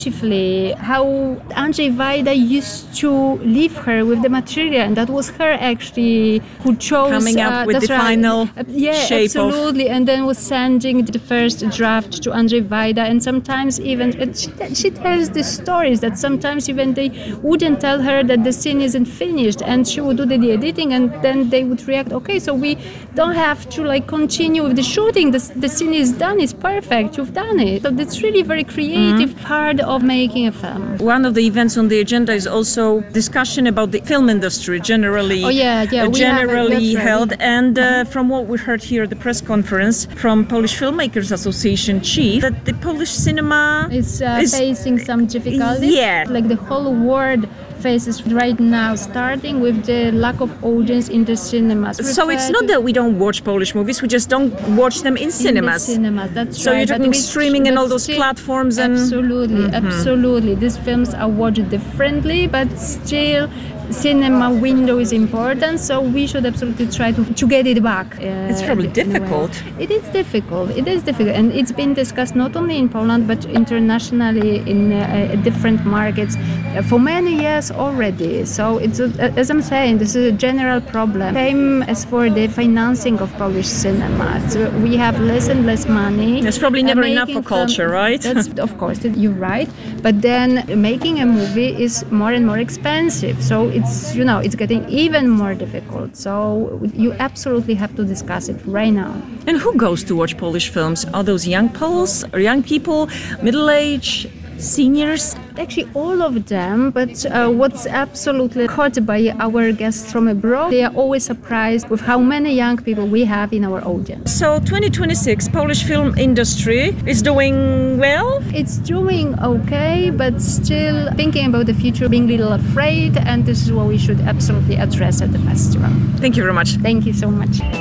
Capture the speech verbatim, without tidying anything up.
Chiefly how Andrzej Wajda used to leave her with the material, and that was her actually who chose coming up uh, with the right. final uh, yeah, shape absolutely, of... and then was sending the first draft to Andrzej Wajda, and sometimes even and she, she tells the stories that sometimes even they wouldn't tell her that the scene isn't finished, and she would do the, the editing, and then they would react, okay, so we don't have to like continue with the shooting. The, the scene is done, it's perfect, you've done it. So that's really very creative mm-hmm. part of making a film. One of the events on the agenda is also discussion about the film industry generally. Oh yeah, yeah, uh, we generally have, held. And uh, from what we heard here at the press conference from Polish Filmmakers Association chief, that the Polish cinema is, uh, is facing some difficulties. Yeah, like the whole world faces right now, starting with the lack of audience in the cinemas. So it's not that we don't watch Polish movies, we just don't watch them in cinemas. In the cinemas, that's so right. you're talking but streaming and all those still, platforms and... Absolutely, mm-hmm. absolutely. These films are watched differently, but still cinema window is important, so we should absolutely try to, to get it back. Uh, it's probably difficult. It is difficult, it is difficult, and it's been discussed not only in Poland, but internationally in uh, different markets uh, for many years already. So it's, uh, as I'm saying, this is a general problem. Same as for the financing of Polish cinema. So we have less and less money. There's probably never uh, enough for culture, film, right? That's, of course, you're right. But then making a movie is more and more expensive. So it's, you know, it's getting even more difficult. So you absolutely have to discuss it right now. And who goes to watch Polish films? Are those young Poles or young people, middle-aged, seniors? Actually, all of them, but uh, what's absolutely caught by our guests from abroad, they are always surprised with how many young people we have in our audience. So twenty twenty-six, Polish film industry is doing well? It's doing okay, but still thinking about the future, being a little afraid, and this is what we should absolutely address at the festival. Thank you very much. Thank you so much.